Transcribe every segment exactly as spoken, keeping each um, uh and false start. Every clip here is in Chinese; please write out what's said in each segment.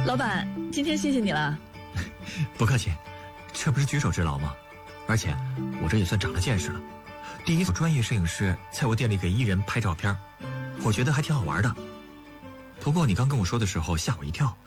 老板，今天谢谢你了。 不客气，这不是举手之劳吗？而且我这也算长了见识了，第一次专业摄影师在我店里给艺人拍照片，我觉得还挺好玩的。不过你刚跟我说的时候吓我一跳。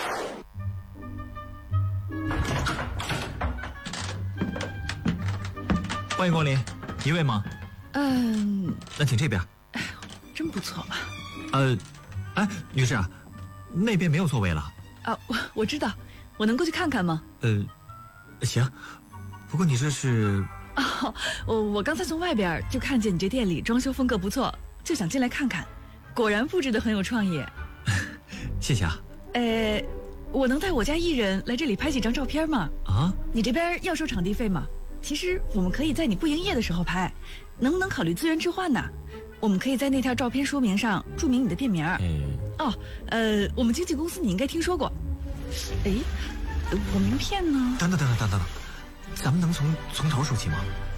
欢迎光临，一位吗？ 嗯， 那请这边。 哎呦，真不错。 呃，哎，女士啊，那边没有座位了。 啊，我我知道，我能过去看看吗？ 呃，行。不过你这是…… 哦，我我刚才从外边就看见你这店里装修风格不错，就想进来看看。果然布置得很有创意。 谢谢啊。 呃，我能带我家艺人来这里拍几张照片吗？ 啊？你这边要收场地费吗？其实我们可以在你不营业的时候拍，能不能考虑资源置换呢？我们可以在那条照片说明上注明你的店名。 嗯。 哦，呃，我们经纪公司你应该听说过。哎，我名片呢？ 等等等等等等，咱们能从从头说起吗？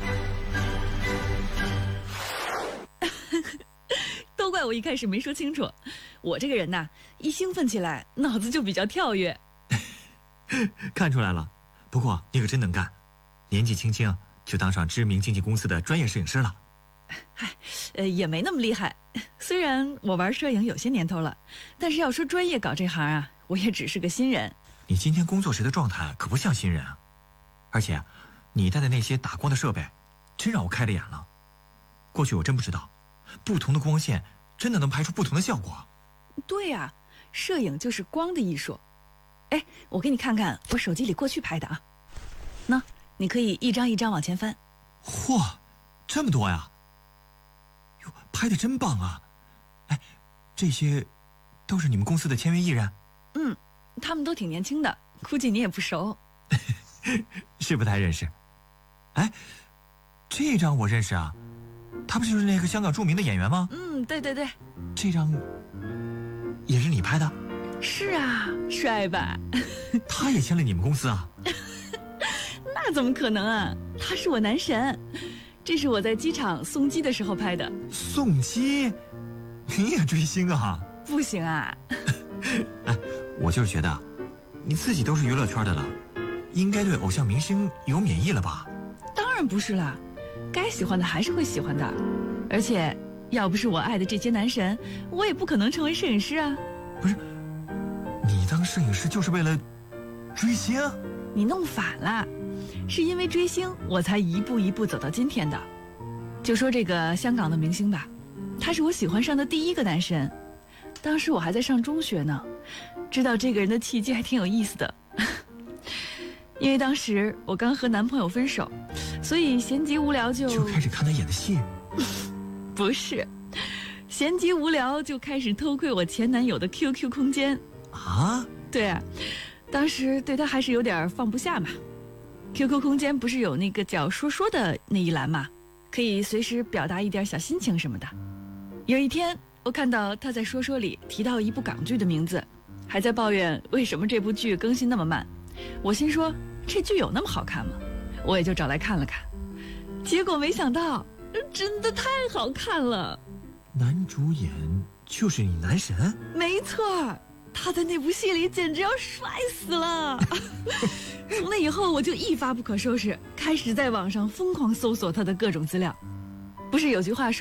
都怪我一开始没说清楚，我这个人呐，一兴奋起来，脑子就比较跳跃。 看出来了，不过你可真能干，年纪轻轻就当上知名经纪公司的专业摄影师了。 嗨，呃，也没那么厉害。虽然我玩摄影有些年头了，但是要说专业搞这行啊，我也只是个新人。 你今天工作时的状态可不像新人啊，而且你带的那些打光的设备，真让我开了眼了。过去我真不知道，不同的光线真的能拍出不同的效果。 对呀、啊，摄影就是光的艺术。哎，我给你看看我手机里过去拍的啊，那你可以一张一张往前翻。 嚯，这么多呀！哟，拍的真棒啊！哎，这些都是你们公司的签约艺人？ 嗯，他们都挺年轻的，估计你也不熟。 是不太认识。哎，这张我认识啊，他不就是那个香港著名的演员吗？ 嗯，对对对。 这张也是你拍的？ 是啊，帅吧？ 他也签了你们公司啊？ 那怎么可能啊，他是我男神。这是我在机场送机的时候拍的。 送机？你也追星啊？ 不行啊。 哎，我就是觉得你自己都是娱乐圈的了，应该对偶像明星有免疫了吧？ 当然不是啦，该喜欢的还是会喜欢的。而且要不是我爱的这些男神，我也不可能成为摄影师啊。 不是，你当摄影师就是为了追星？ 你弄反了，是因为追星我才一步一步走到今天的。就说这个香港的明星吧，他是我喜欢上的第一个男神。当时我还在上中学呢，知道这个人的契机还挺有意思的。因为当时我刚和男朋友分手，所以闲极无聊就就开始看他演的戏。 不是，闲极无聊就开始偷窥我前男友的 Q Q 空间。 啊？ 对啊，当时对他还是有点放不下嘛。Q Q 空间不是有那个叫说说的那一栏嘛，可以随时表达一点小心情什么的。有一天我看到他在说说里提到一部港剧的名字，还在抱怨为什么这部剧更新那么慢。我心说这剧有那么好看吗？我也就找来看了看，结果没想到真的太好看了。 男主演就是你男神？ 没错，他在那部戏里简直要帅死了。从那以后我就一发不可收拾，开始在网上疯狂搜索他的各种资料。不是有句话说